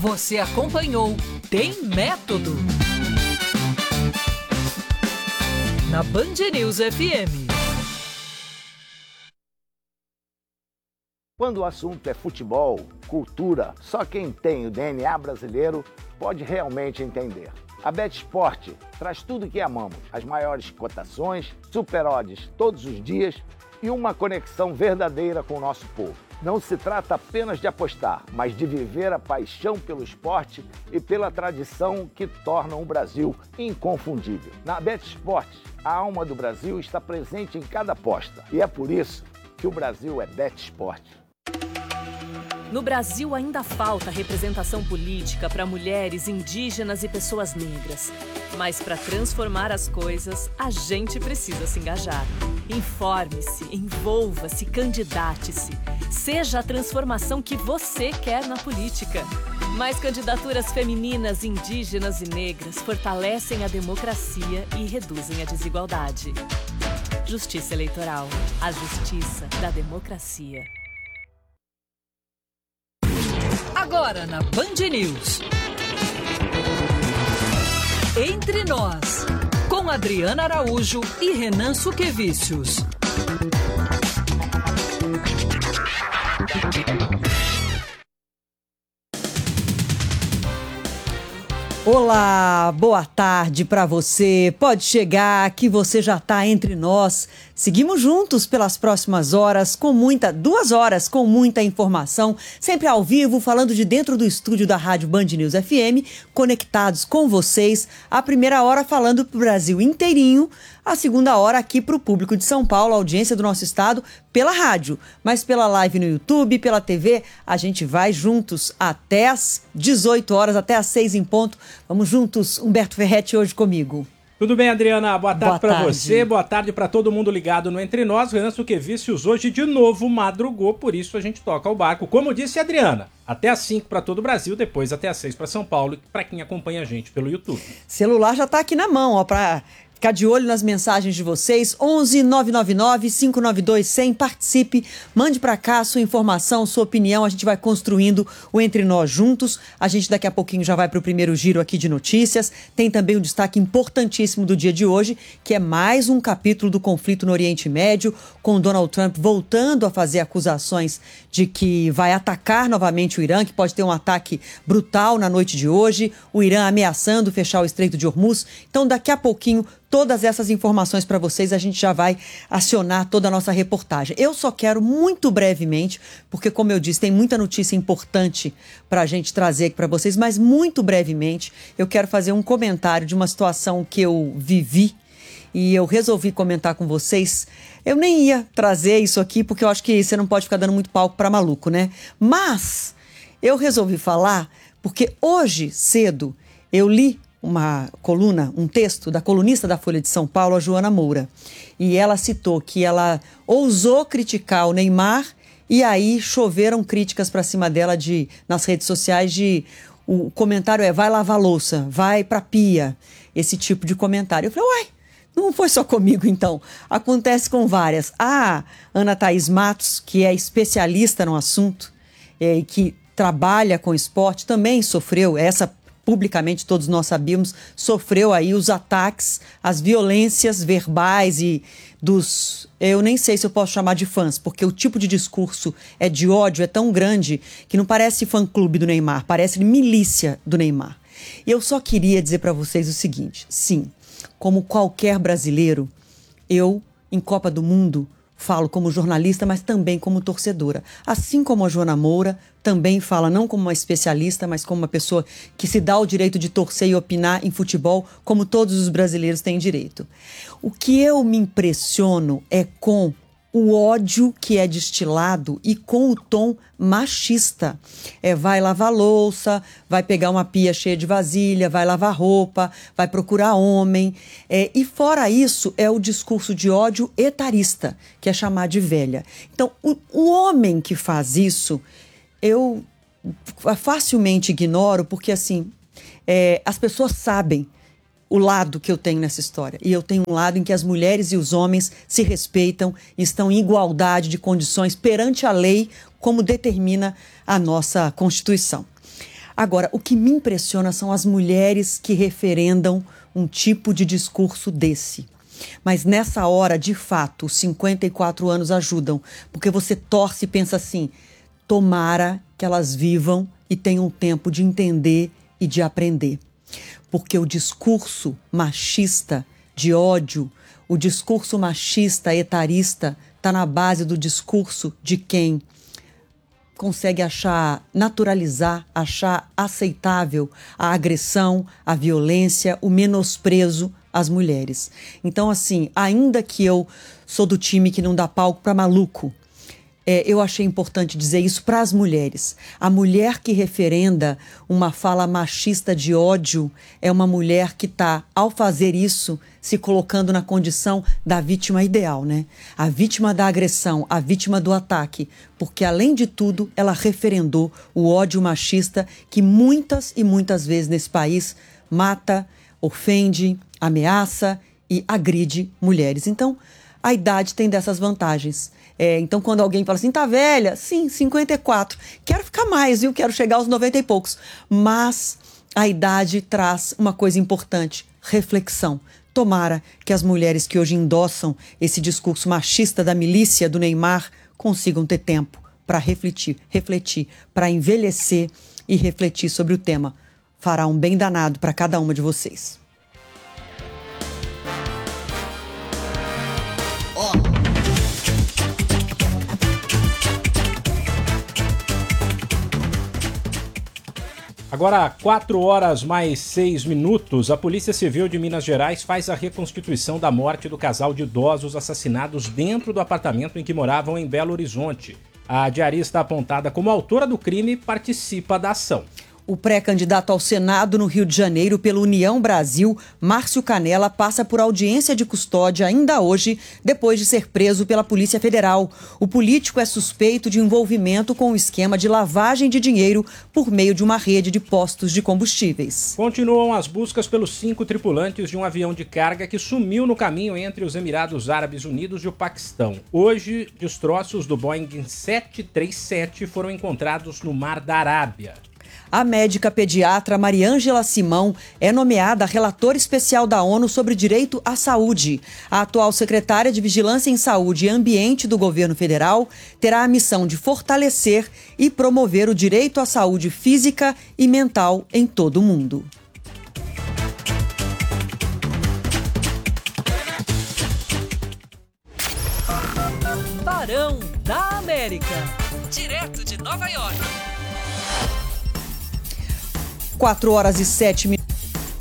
Você acompanhou Tem Método na Band News FM. Quando o assunto é futebol, cultura, só quem tem o DNA brasileiro pode realmente entender. A BetSport traz tudo o que amamos, as maiores cotações, super odds todos os dias e uma conexão verdadeira com o nosso povo. Não se trata apenas de apostar, mas de viver a paixão pelo esporte e pela tradição que tornam o Brasil inconfundível. Na BetSport, a alma do Brasil está presente em cada aposta e é por isso que o Brasil é BetSport. No Brasil ainda falta representação política para mulheres, indígenas e pessoas negras. Mas para transformar as coisas, a gente precisa se engajar. Informe-se, envolva-se, candidate-se. Seja a transformação que você quer na política. Mais candidaturas femininas, indígenas e negras fortalecem a democracia e reduzem a desigualdade. Justiça Eleitoral. A justiça da democracia. Agora na Band News. Entre Nós, com Adriana Araújo e Renan Suquevicius. Olá, boa tarde para você. Pode chegar que você já está entre nós. Seguimos juntos pelas próximas horas, 2 horas com muita informação, sempre ao vivo, falando de dentro do estúdio da Rádio Band News FM, conectados com vocês. A primeira hora falando para o Brasil inteirinho, a segunda hora aqui para o público de São Paulo, a audiência do nosso estado, pela rádio. Mas pela live no YouTube, pela TV, a gente vai juntos até às 18 horas, até às 6 em ponto. Vamos juntos, Humberto Ferretti hoje comigo. Tudo bem, Adriana? Boa tarde para você, boa tarde para todo mundo ligado no Entre Nós. Renan Suquevicius hoje de novo madrugou, por isso a gente toca o barco. Como disse a Adriana, até às 5 para todo o Brasil, depois até às 6 para São Paulo, para quem acompanha a gente pelo YouTube. Celular já tá aqui na mão, ó, para ficar de olho nas mensagens de vocês. 11 999 592 100. Participe, mande para cá a sua informação, sua opinião. A gente vai construindo o Entre Nós juntos. A gente daqui a pouquinho já vai para o primeiro giro aqui de notícias. Tem também um destaque importantíssimo do dia de hoje, que é mais um capítulo do conflito no Oriente Médio, com Donald Trump voltando a fazer acusações de que vai atacar novamente o Irã, que pode ter um ataque brutal na noite de hoje. O Irã ameaçando fechar o Estreito de Hormuz. Então, daqui a pouquinho, todas essas informações para vocês, a gente já vai acionar toda a nossa reportagem. Eu só quero muito brevemente, porque como eu disse, tem muita notícia importante para a gente trazer aqui para vocês, mas muito brevemente eu quero fazer um comentário de uma situação que eu vivi e eu resolvi comentar com vocês. Eu nem ia trazer isso aqui, porque eu acho que você não pode ficar dando muito palco para maluco, né? Mas eu resolvi falar porque hoje cedo eu li uma coluna, um texto da colunista da Folha de São Paulo, a Joana Moura. E ela citou que ela ousou criticar o Neymar e aí choveram críticas para cima dela nas redes sociais o comentário é: vai lavar louça, vai pra pia, esse tipo de comentário. Eu falei, uai, não foi só comigo então, acontece com várias. A Ana Thaís Matos, que é especialista no assunto e que trabalha com esporte, também sofreu publicamente, todos nós sabíamos, sofreu aí os ataques, as violências verbais e eu nem sei se eu posso chamar de fãs, porque o tipo de discurso de ódio é tão grande que não parece fã-clube do Neymar, parece milícia do Neymar. E eu só queria dizer para vocês o seguinte: sim, como qualquer brasileiro, eu, em Copa do Mundo, falo como jornalista, mas também como torcedora. Assim como a Joana Moura também fala não como uma especialista, mas como uma pessoa que se dá o direito de torcer e opinar em futebol, como todos os brasileiros têm direito. O que eu me impressiono é com o ódio que é destilado e com o tom machista. Vai lavar louça, vai pegar uma pia cheia de vasilha, vai lavar roupa, vai procurar homem. E fora isso, é o discurso de ódio etarista, que é chamar de velha. Então, o homem que faz isso, eu facilmente ignoro, porque assim, as pessoas sabem o lado que eu tenho nessa história. E eu tenho um lado em que as mulheres e os homens se respeitam, estão em igualdade de condições perante a lei, como determina a nossa Constituição. Agora, o que me impressiona são as mulheres que referendam um tipo de discurso desse. Mas nessa hora, de fato, os 54 anos ajudam, porque você torce e pensa assim, tomara que elas vivam e tenham tempo de entender e de aprender. Porque o discurso machista de ódio, o discurso machista etarista está na base do discurso de quem consegue naturalizar, achar aceitável a agressão, a violência, o menosprezo às mulheres. Então, assim, ainda que eu sou do time que não dá palco para maluco, eu achei importante dizer isso para as mulheres. A mulher que referenda uma fala machista de ódio é uma mulher que está, ao fazer isso, se colocando na condição da vítima ideal, né? A vítima da agressão, a vítima do ataque. Porque, além de tudo, ela referendou o ódio machista que muitas e muitas vezes nesse país mata, ofende, ameaça e agride mulheres. Então, a idade tem dessas vantagens. Então, quando alguém fala assim, tá velha? Sim, 54. Quero ficar mais, viu? Quero chegar aos 90 e poucos. Mas a idade traz uma coisa importante, reflexão. Tomara que as mulheres que hoje endossam esse discurso machista da milícia do Neymar consigam ter tempo para refletir, para envelhecer e refletir sobre o tema. Fará um bem danado para cada uma de vocês. Agora, 4h mais 6 minutos, a Polícia Civil de Minas Gerais faz a reconstituição da morte do casal de idosos assassinados dentro do apartamento em que moravam em Belo Horizonte. A diarista apontada como autora do crime participa da ação. O pré-candidato ao Senado no Rio de Janeiro pela União Brasil, Márcio Canella, passa por audiência de custódia ainda hoje, depois de ser preso pela Polícia Federal. O político é suspeito de envolvimento com um esquema de lavagem de dinheiro por meio de uma rede de postos de combustíveis. Continuam as buscas pelos 5 tripulantes de um avião de carga que sumiu no caminho entre os Emirados Árabes Unidos e o Paquistão. Hoje, destroços do Boeing 737 foram encontrados no Mar da Arábia. A médica pediatra Mariângela Simão é nomeada relatora especial da ONU sobre direito à saúde. A atual secretária de Vigilância em Saúde e Ambiente do governo federal terá a missão de fortalecer e promover o direito à saúde física e mental em todo o mundo. Barão da América. Direto de Nova York. 4h07 minutos.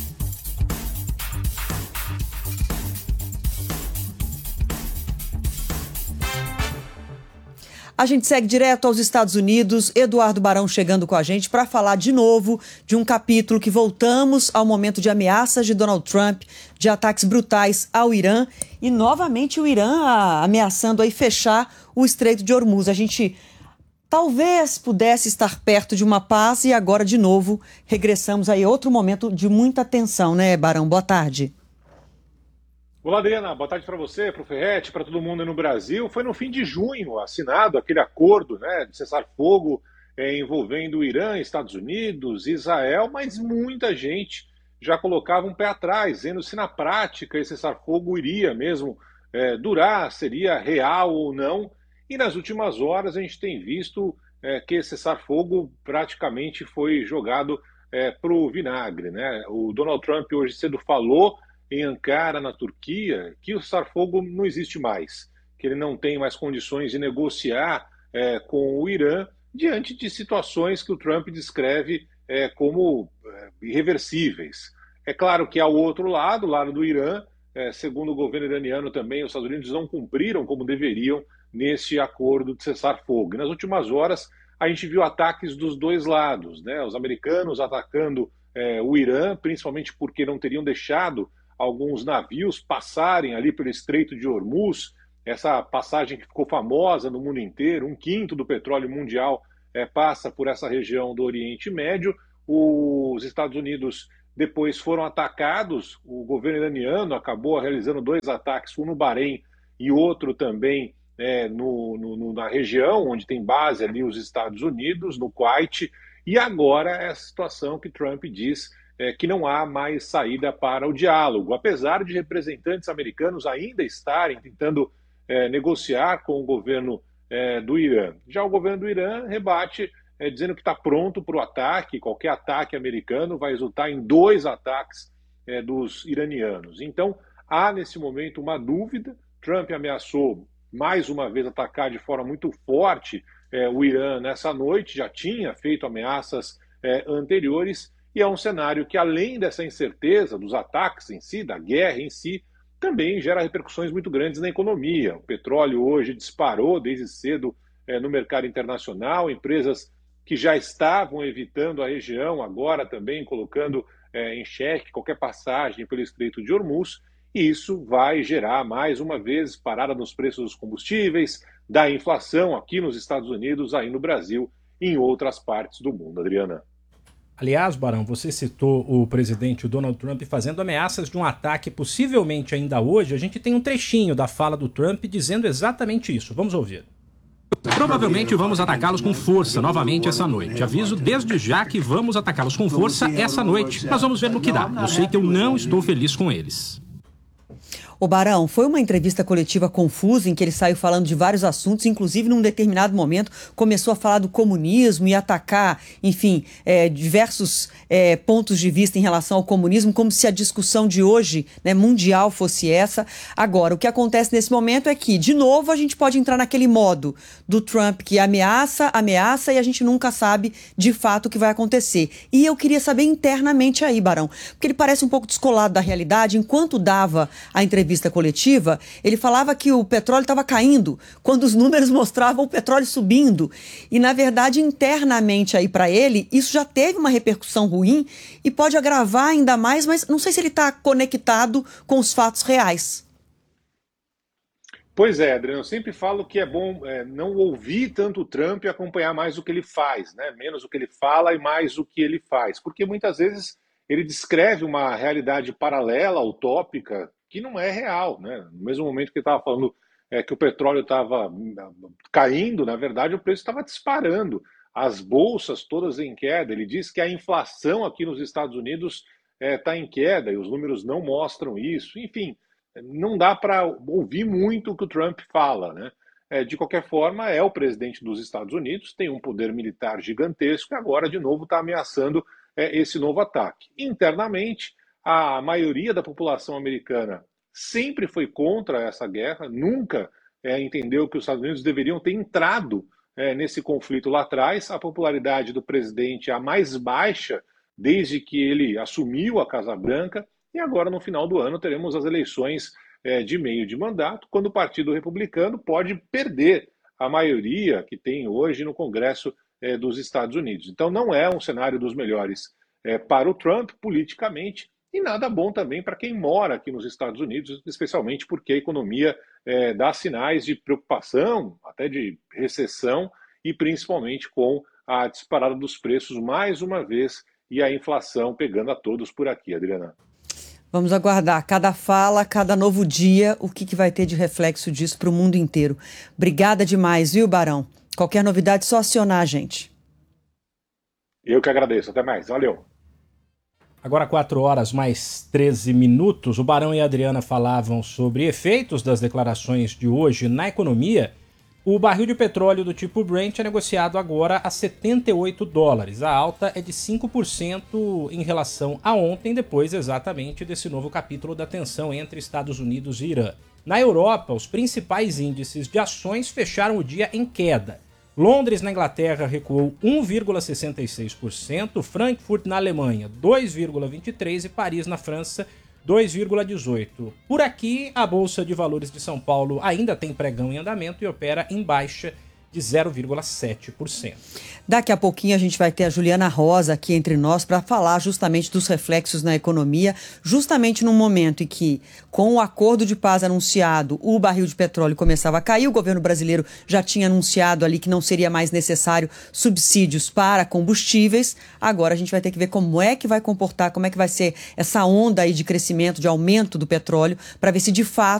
A gente segue direto aos Estados Unidos. Eduardo Barão chegando com a gente para falar de novo de um capítulo que voltamos ao momento de ameaças de Donald Trump, de ataques brutais ao Irã e novamente o Irã ameaçando aí fechar o Estreito de Hormuz. A gente talvez pudesse estar perto de uma paz e agora, de novo, regressamos aí a outro momento de muita tensão, né, Barão? Boa tarde. Olá, Adriana. Boa tarde para você, para o Ferretti, para todo mundo aí no Brasil. Foi no fim de junho assinado aquele acordo, né, de cessar-fogo envolvendo o Irã, Estados Unidos, Israel, mas muita gente já colocava um pé atrás, dizendo se na prática esse cessar-fogo iria mesmo durar, seria real ou não. E nas últimas horas a gente tem visto que esse cessar-fogo praticamente foi jogado para o vinagre, né? O Donald Trump hoje cedo falou em Ankara, na Turquia, que o cessar-fogo não existe mais, que ele não tem mais condições de negociar com o Irã diante de situações que o Trump descreve como irreversíveis. É claro que ao outro lado, o lado do Irã, segundo o governo iraniano também, os Estados Unidos não cumpriram como deveriam nesse acordo de cessar-fogo. E nas últimas horas, a gente viu ataques dos dois lados, né? Os americanos atacando o Irã, principalmente porque não teriam deixado alguns navios passarem ali pelo Estreito de Hormuz, essa passagem que ficou famosa no mundo inteiro, 1/5 do petróleo mundial passa por essa região do Oriente Médio. Os Estados Unidos depois foram atacados, o governo iraniano acabou realizando 2 ataques, um no Bahrein e outro também na região onde tem base ali os Estados Unidos, no Kuwait, E agora é a situação que Trump diz que não há mais saída para o diálogo, apesar de representantes americanos ainda estarem tentando negociar com o governo do Irã. Já o governo do Irã rebate dizendo que está pronto para o ataque, qualquer ataque americano vai resultar em 2 ataques dos iranianos. Então, há nesse momento uma dúvida. Trump ameaçou mais uma vez atacar de forma muito forte o Irã nessa noite, já tinha feito ameaças anteriores, e é um cenário que, além dessa incerteza dos ataques em si, da guerra em si, também gera repercussões muito grandes na economia. O petróleo hoje disparou desde cedo no mercado internacional, empresas que já estavam evitando a região, agora também colocando em xeque qualquer passagem pelo Estreito de Hormuz, e isso vai gerar, mais uma vez, parada nos preços dos combustíveis, da inflação aqui nos Estados Unidos, aí no Brasil e em outras partes do mundo. Adriana. Aliás, Barão, você citou o presidente Donald Trump fazendo ameaças de um ataque possivelmente ainda hoje. A gente tem um trechinho da fala do Trump dizendo exatamente isso. Vamos ouvir. Provavelmente vamos atacá-los com força novamente essa noite. Aviso desde já que vamos atacá-los com força essa noite. Nós vamos ver no que dá. Eu sei que eu não estou feliz com eles. Ô Barão, foi uma entrevista coletiva confusa em que ele saiu falando de vários assuntos, inclusive num determinado momento começou a falar do comunismo e atacar, enfim, diversos pontos de vista em relação ao comunismo, como se a discussão de hoje, né, mundial fosse essa. Agora, o que acontece nesse momento é que, de novo, a gente pode entrar naquele modo do Trump que ameaça e a gente nunca sabe de fato o que vai acontecer. E eu queria saber internamente aí, Barão, porque ele parece um pouco descolado da realidade. Enquanto dava a entrevista coletiva, ele falava que o petróleo estava caindo, quando os números mostravam o petróleo subindo. E, na verdade, internamente aí para ele, isso já teve uma repercussão ruim e pode agravar ainda mais, mas não sei se ele está conectado com os fatos reais. Pois é, Adriano, eu sempre falo que é bom não ouvir tanto o Trump e acompanhar mais o que ele faz, né? Menos o que ele fala e mais o que ele faz, porque muitas vezes ele descreve uma realidade paralela, utópica, que não é real, né? No mesmo momento que ele estava falando que o petróleo estava caindo, na verdade o preço estava disparando, as bolsas todas em queda. Ele diz que a inflação aqui nos Estados Unidos está em queda e os números não mostram isso. Enfim, não dá para ouvir muito o que o Trump fala, né? De qualquer forma, é o presidente dos Estados Unidos, tem um poder militar gigantesco e agora de novo está ameaçando esse novo ataque. Internamente, a maioria da população americana sempre foi contra essa guerra, nunca entendeu que os Estados Unidos deveriam ter entrado nesse conflito lá atrás. A popularidade do presidente é a mais baixa desde que ele assumiu a Casa Branca, e agora no final do ano teremos as eleições de meio de mandato, quando o Partido Republicano pode perder a maioria que tem hoje no Congresso dos Estados Unidos. Então não é um cenário dos melhores para o Trump politicamente, e nada bom também para quem mora aqui nos Estados Unidos, especialmente porque a economia dá sinais de preocupação, até de recessão, e principalmente com a disparada dos preços mais uma vez e a inflação pegando a todos por aqui, Adriana. Vamos aguardar cada fala, cada novo dia, o que vai ter de reflexo disso para o mundo inteiro. Obrigada demais, viu, Barão? Qualquer novidade, só acionar a gente. Eu que agradeço. Até mais. Valeu. Agora 4 horas mais 13 minutos, o Barão e a Adriana falavam sobre efeitos das declarações de hoje na economia. O barril de petróleo do tipo Brent é negociado agora a $78. A alta é de 5% em relação a ontem, depois exatamente desse novo capítulo da tensão entre Estados Unidos e Irã. Na Europa, os principais índices de ações fecharam o dia em queda. Londres, na Inglaterra, recuou 1,66%, Frankfurt, na Alemanha, 2,23% e Paris, na França, 2,18%. Por aqui, a Bolsa de Valores de São Paulo ainda tem pregão em andamento e opera em baixa de 0,7%. Daqui a pouquinho a gente vai ter a Juliana Rosa aqui entre nós para falar justamente dos reflexos na economia, justamente num momento em que, com o acordo de paz anunciado, o barril de petróleo começava a cair, o governo brasileiro já tinha anunciado ali que não seria mais necessário subsídios para combustíveis. Agora a gente vai ter que ver como é que vai comportar, como é que vai ser essa onda aí de crescimento, de aumento do petróleo, para ver se de fato